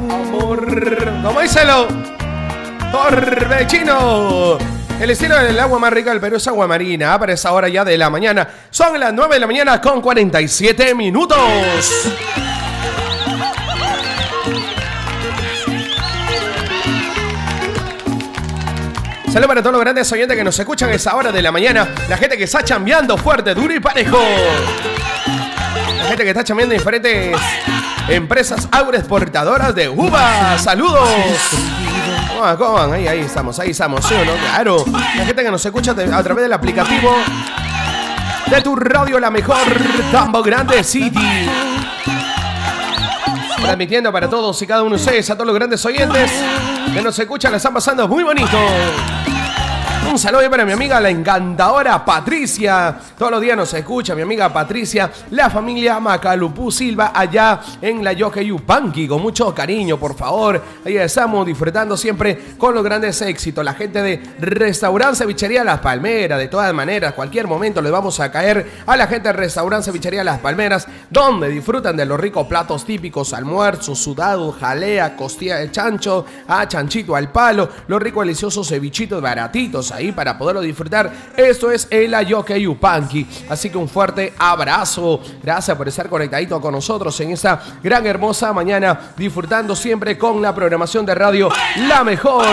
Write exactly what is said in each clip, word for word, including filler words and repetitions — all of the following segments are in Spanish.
Amor, como díselo, Torbellino. El estilo del agua más rica del Perú es agua marina. Para esa hora ya de la mañana. Son las nueve de la mañana con cuarenta y siete minutos. Saludos para todos los grandes oyentes que nos escuchan a esa hora de la mañana. La gente que está chambeando fuerte, duro y parejo. La gente que está chambeando en diferentes empresas agroexportadoras de uvas. ¡Saludos! ¿Cómo van? ¿Cómo van? Ahí, ahí estamos, ahí estamos, ¿sí o no? Claro. La gente que nos escucha a través del aplicativo de tu radio, la mejor Tambo Grande City. Transmitiendo para todos y cada uno de ustedes, a todos los grandes oyentes que nos escuchan, la están pasando muy bonito. Un saludo para mi amiga la encantadora Patricia. Todos los días nos escucha mi amiga Patricia. La familia Macalupú Silva allá en la Yoheyupanqui. Con mucho cariño, por favor. Ahí estamos disfrutando siempre con los grandes éxitos. La gente de Restaurante Cevichería Las Palmeras. De todas maneras, cualquier momento les vamos a caer a la gente de Restaurante Cevichería Las Palmeras, donde disfrutan de los ricos platos típicos: almuerzo, sudado, jalea, costilla de chancho, a chanchito al palo, los ricos deliciosos cevichitos baratitos ahí para poderlo disfrutar. Esto es el Yoheyupanqui. Así que un fuerte abrazo. Gracias por estar conectadito con nosotros en esta gran hermosa mañana, disfrutando siempre con la programación de radio La Mejor.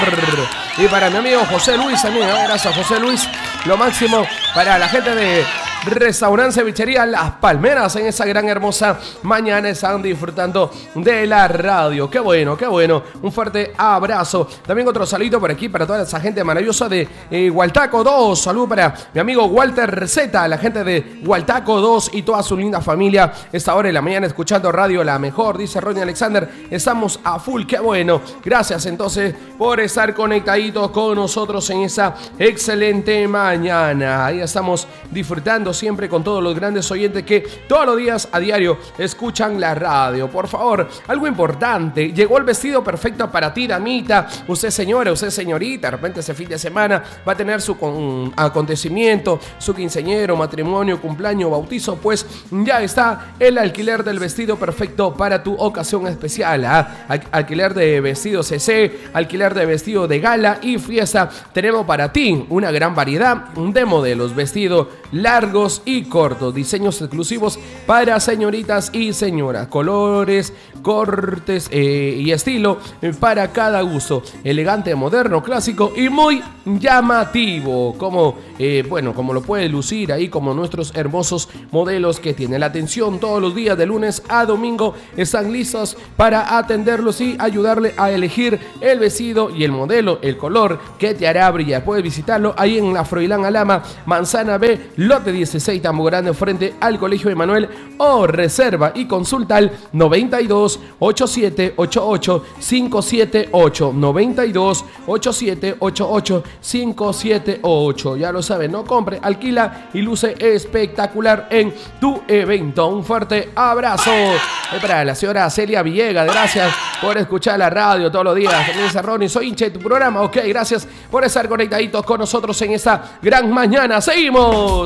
Y para mi amigo José Luis también, ¿eh? Gracias José Luis. Lo máximo para la gente de Restaurante Cevichería Las Palmeras en esa gran hermosa mañana. Están disfrutando de la radio. Qué bueno, qué bueno. Un fuerte abrazo. También otro saludito por aquí para toda esa gente maravillosa de eh, Hualtaco dos. Salud para mi amigo Walter Z, la gente de Hualtaco dos y toda su linda familia. Esta hora de la mañana escuchando radio La Mejor, dice Ronnie Alexander. Estamos a full, qué bueno. Gracias entonces por estar conectaditos con nosotros en esa excelente mañana. Ahí estamos disfrutando siempre con todos los grandes oyentes que todos los días a diario escuchan la radio. Por favor, algo importante: llegó el vestido perfecto para ti, damita. Usted señora, usted señorita, de repente ese fin de semana va a tener su con, acontecimiento, su quinceañero, matrimonio, cumpleaños, bautizo. Pues ya está el alquiler del vestido perfecto para tu ocasión especial, ¿eh? Al alquiler de vestido C C, alquiler de vestido de gala y fiesta. Tenemos para ti una gran variedad de modelos, vestidos largos y cortos, diseños exclusivos para señoritas y señoras, colores, cortes eh, y estilo para cada gusto, elegante, moderno, clásico y muy llamativo, como eh, bueno, como lo puede lucir ahí, como nuestros hermosos modelos que tienen la atención todos los días de lunes a domingo. Están listos para atenderlos y ayudarle a elegir el vestido y el modelo, el color que te hará brillar. Puedes visitarlo ahí en la Froilán Alama, Manzana B, lote dieciséis, Tambo Grande, frente al Colegio Emanuel, o reserva y consulta al noventa y dos, ochenta y siete ochenta y ocho, cinco siete ocho, noventa y dos, ochenta y siete ochenta y ocho, cinco siete ocho. Ya lo saben, no compre, alquila y luce espectacular en tu evento. Un fuerte abrazo para la señora Celia Villegas. Gracias por escuchar la radio todos los días. También dice Ronnie, soy hincha de tu programa. Ok, gracias por estar conectaditos con nosotros en esta gran mañana. ¡Seguimos!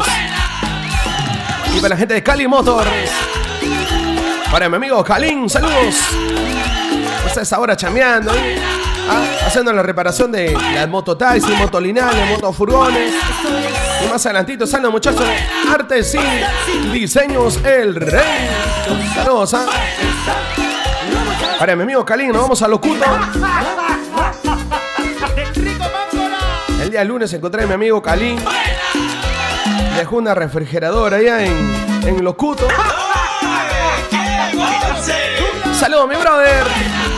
Y para la gente de Cali Motors, para mi amigo Kalin, saludos. Está esa hora chameando, ¿eh? Ah, haciendo la reparación de las mototaxis, motolineales, motofurgones. Y más adelantito están los muchachos de Artes y Diseños El Rey. Saludos, ¿ah? Para mi amigo Kalin, nos vamos a Locuto. El día lunes encontré a mi amigo Kalin. Dejó una refrigeradora allá en, en Locuto. Saludos, mi brother.